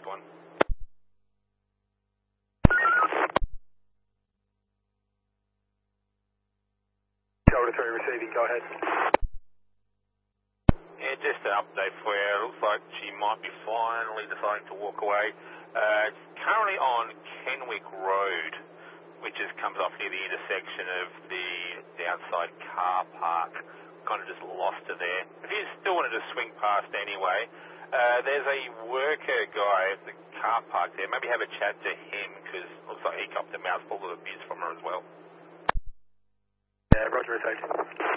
one. Delta 3 receiving, go ahead. Yeah, just an update for you. It looks like she might be finally deciding to walk away. It's currently on Kenwick Road, which just comes off near the intersection of the outside car park. Kind of just lost her there. If you still wanted to swing past anyway, there's a worker guy at the car park there. Maybe have a chat to him, because it looks like he copped a mouthful of abuse from her as well. Yeah, roger, rotate.